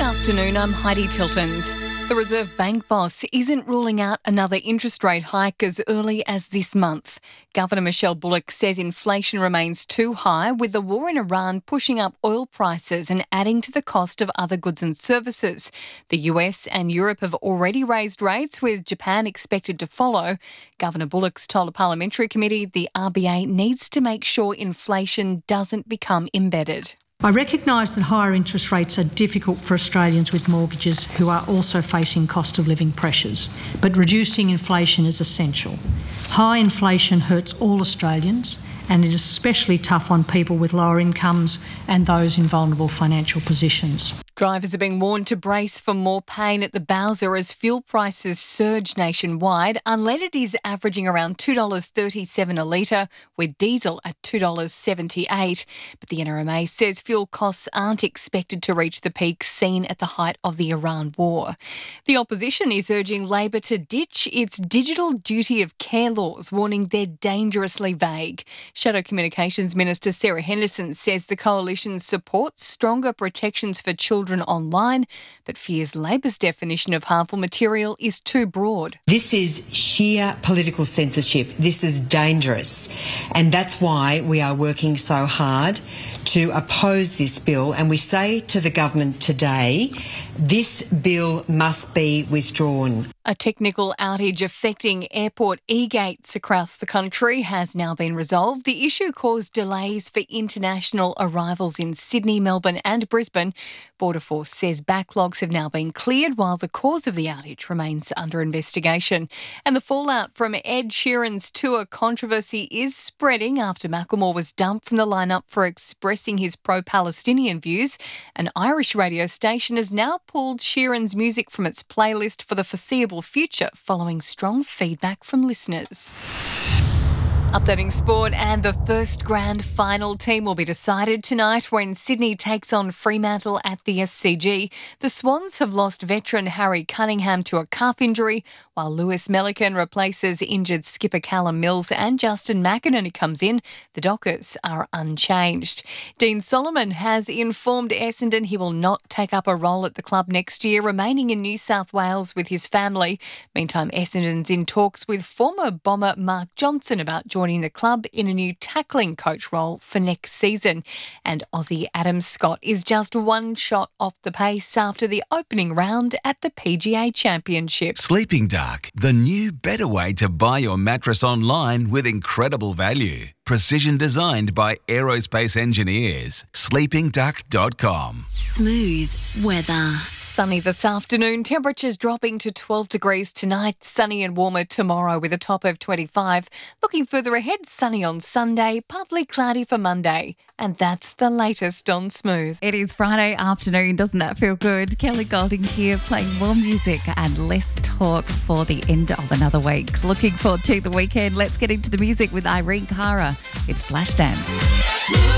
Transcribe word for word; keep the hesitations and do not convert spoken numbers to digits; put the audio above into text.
afternoon, I'm Heidi Tiltons. The Reserve Bank boss isn't ruling out another interest rate hike as early as this month. Governor Michelle Bullock says inflation remains too high, with the war in Iran pushing up oil prices and adding to the cost of other goods and services. The U S and Europe have already raised rates, with Japan expected to follow. Governor Bullock's told a parliamentary committee the R B A needs to make sure inflation doesn't become embedded. I recognise that higher interest rates are difficult for Australians with mortgages who are also facing cost of living pressures, but reducing inflation is essential. High inflation hurts all Australians, and it is especially tough on people with lower incomes and those in vulnerable financial positions. Drivers are being warned to brace for more pain at the Bowser as fuel prices surge nationwide. Unleaded is averaging around two dollars thirty-seven a litre, with diesel at two dollars seventy-eight. But the N R M A says fuel costs aren't expected to reach the peak seen at the height of the Iran war. The opposition is urging Labor to ditch its digital duty of care laws, warning they're dangerously vague. Shadow Communications Minister Sarah Henderson says the coalition supports stronger protections for children online, but fears Labor's definition of harmful material is too broad. This is sheer political censorship. This is dangerous. And that's why we are working so hard to oppose this bill. And we say to the government today, this bill must be withdrawn. A technical outage affecting airport e-gates across the country has now been resolved. The issue caused delays for international arrivals in Sydney, Melbourne and Brisbane. Border Force says backlogs have now been cleared while the cause of the outage remains under investigation. And the fallout from Ed Sheeran's tour controversy is spreading after Macklemore was dumped from the lineup for expressing his pro-Palestinian views. An Irish radio station has now pulled Sheeran's music from its playlist for the foreseeable future following strong feedback from listeners. Updating sport, and the first grand final team will be decided tonight when Sydney takes on Fremantle at the S C G. The Swans have lost veteran Harry Cunningham to a calf injury, while Lewis Melican replaces injured skipper Callum Mills and Justin McInerney comes in. The Dockers are unchanged. Dean Solomon has informed Essendon he will not take up a role at the club next year, remaining in New South Wales with his family. Meantime, Essendon's in talks with former Bomber Mark Johnson about joining the club in a new tackling coach role for next season. And Aussie Adam Scott is just one shot off the pace after the opening round at the P G A Championship. Sleeping Dark, the new better way to buy your mattress online with incredible value. Precision designed by aerospace engineers. sleeping duck dot com. Smooth weather. Sunny this afternoon, temperatures dropping to twelve degrees tonight, sunny and warmer tomorrow with a top of twenty-five. Looking further ahead, sunny on Sunday, partly cloudy for Monday. And that's the latest on Smooth. It is Friday afternoon, doesn't that feel good? Kelly Golding here, playing more music and less talk for the end of another week. Looking forward to the weekend. Let's get into the music with Irene Cara. It's Flashdance.